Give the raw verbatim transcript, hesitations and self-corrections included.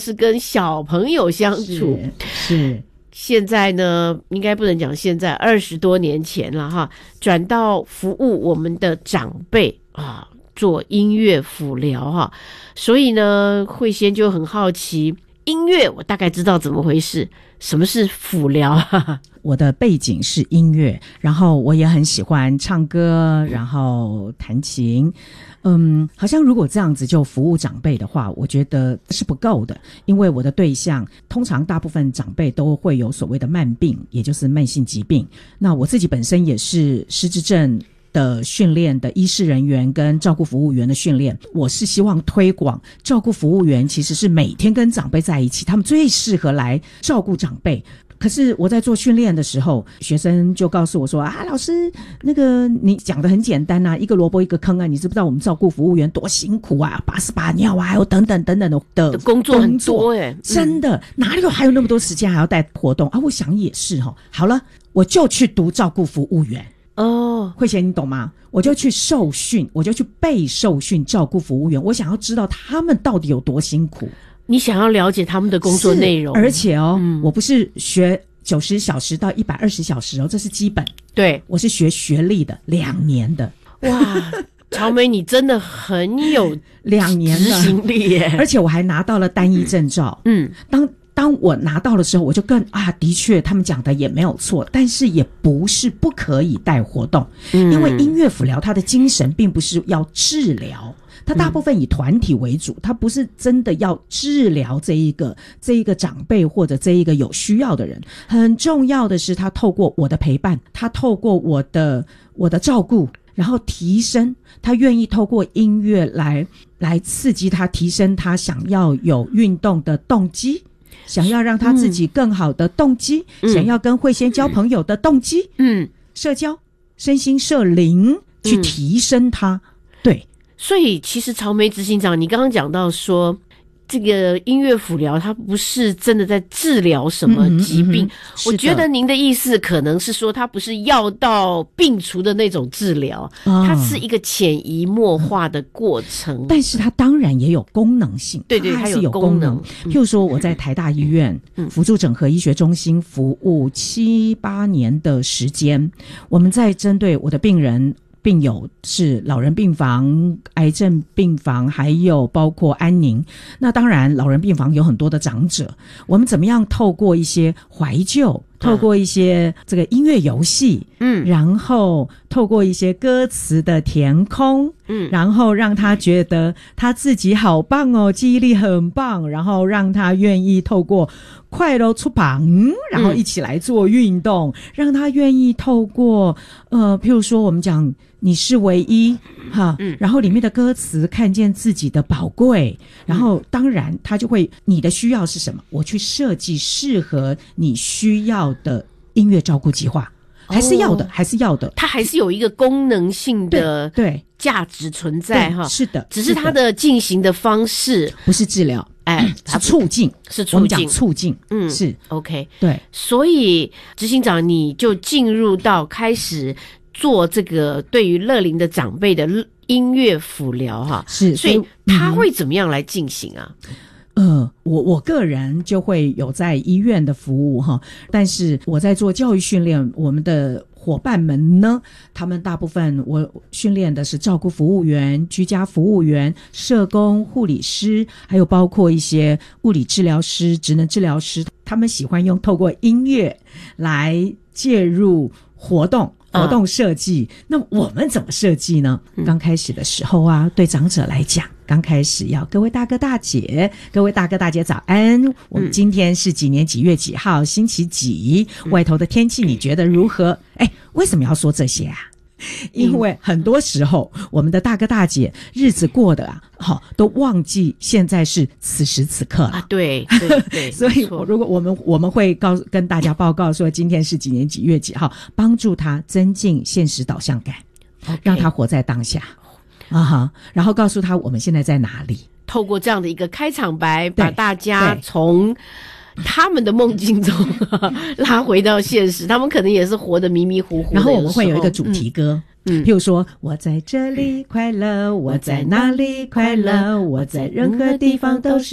是跟小朋友相处。 是，是现在呢，应该不能讲现在，二十多年前了哈，转到服务我们的长辈啊，做音乐辅疗哈，所以呢，慧仙就很好奇，音乐我大概知道怎么回事，什么是辅疗啊？ 我的背景是音乐，然后我也很喜欢唱歌，然后弹琴。嗯，好像如果这样子就服务长辈的话，我觉得是不够的，因为我的对象通常大部分长辈都会有所谓的慢病，也就是慢性疾病。那我自己本身也是失智症的训练的医师人员跟照顾服务员的训练，我是希望推广照顾服务员其实是每天跟长辈在一起，他们最适合来照顾长辈。可是我在做训练的时候，学生就告诉我说啊，老师，那个你讲的很简单啊，一个萝卜一个坑啊，你知不知道我们照顾服务员多辛苦啊，把屎把尿啊，还有等等等等的的工作很多耶、嗯、 真的哪里有还有那么多时间还要带活动啊？我想也是齁。好了，我就去读照顾服务员哦，慧贤你懂吗？我就去受训，我就去被受训照顾服务员，我想要知道他们到底有多辛苦。 你想要了解他们的工作内容， 而且哦、嗯，我不是学九十小时到一百二十小时哦，这是基本。 对， 我是学学历的，两年的。 哇，曹梅，你真的很有两年的执行力耶！ 而且我还拿到了单一证照。嗯，当当我拿到的时候，我就更啊，的确他们讲的也没有错，但是也不是不可以带活动，嗯、因为音乐辅疗它的精神并不是要治疗。它大部分以团体为主，它不是真的要治疗这一个这一个长辈或者这一个有需要的人。很重要的是，他透过我的陪伴，他透过我的我的照顾，然后提升他愿意透过音乐来来刺激他，提升他想要有运动的动机，想要让他自己更好的动机，嗯、想要跟慧仙交朋友的动机，嗯，社交、身心社灵去提升他，嗯、对。 所以其实曹梅执行长，你刚刚讲到说这个音乐辅疗它不是真的在治疗什么疾病，嗯嗯嗯、我觉得您的意思可能是说它不是药到病除的那种治疗，哦、它是一个潜移默化的过程，嗯、 但是它当然也有功能性， 对对， 它还是有功能。 嗯、 譬如说我在台大医院辅助整合医学中心服务七八年的时间，我们在针对我的病人病友是老人病房、癌症病房，还有包括安宁。那当然老人病房有很多的长者，我们怎么样透过一些怀旧，透过一些这个音乐游戏，嗯，然后透过一些歌词的填空，嗯，然后让他觉得他自己好棒哦，记忆力很棒，然后让他愿意透过快乐出榜，然后一起来做运动，嗯、让他愿意透过呃，譬如说我们讲你是唯一哈，嗯，然后里面的歌词看见自己的宝贵，然后当然他就会你的需要是什么，我去设计适合你需要的音乐照顾计划，还是要的，哦、还是要的， 它还是有一个功能性的对价值存在哈， 是的， 只是它的进行的方式不是治疗，哎，是促进， 是促进， 我们讲促进，嗯，是 OK， 对， 所以执行长你就进入到开始做这个对于乐龄的长辈的音乐辅疗哈， 是， 所以他会怎么样来进行啊？ 呃，我我个人就会有在医院的服务哈，但是我在做教育训练，我们的伙伴们呢，他们大部分我训练的是照顾服务员、居家服务员、社工、护理师，还有包括一些物理治疗师、职能治疗师，他们喜欢用透过音乐来介入活动。活动设计，嗯、那我们怎么设计呢？嗯、刚开始的时候啊，对长者来讲，刚开始要各位大哥大姐，各位大哥大姐早安。嗯、我们今天是几年几月几号，星期几？嗯、外头的天气你觉得如何？哎，为什么要说这些啊？因为很多时候我们的大哥大姐日子过得啊，好都忘记现在是此时此刻了。 啊，对对对， 所以如果我们我们会告跟大家报告说今天是几年几月几号，帮助他增进现实导向感， okay. 让他活在当下啊哈，然后告诉他我们现在在哪里。透过这样的一个开场白，把大家从他们的梦境中拉回到现实，他们可能也是活得迷迷糊糊的。 然后我们会有一个主题歌，嗯，譬如说我在这里快乐，我在哪里快乐，我在任何地方都是